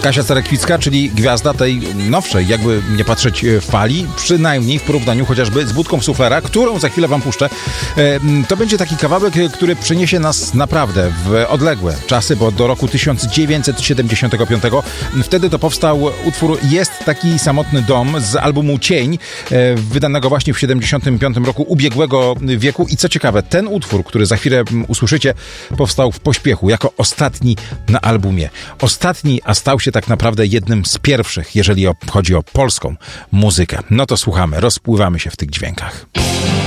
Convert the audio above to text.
Kasia Cerekwicka, czyli gwiazda tej nowszej, jakby nie patrzeć, fali, przynajmniej w porównaniu chociażby z Budką Suflera, którą za chwilę wam puszczę. To będzie taki kawałek, który przyniesie nas naprawdę w odległe czasy, bo do roku 1975. Wtedy to powstał utwór Jest taki samotny dom z albumu Cień, wydanego właśnie w 75 roku ubiegłego wieku. I co ciekawe, ten utwór, który za chwilę usłyszycie, powstał w pośpiechu, jako ostatni na albumie. Ostatni, a stał się tak naprawdę jednym z pierwszych, jeżeli chodzi o polską muzykę. No to słuchamy, rozpływamy się w tych dźwiękach.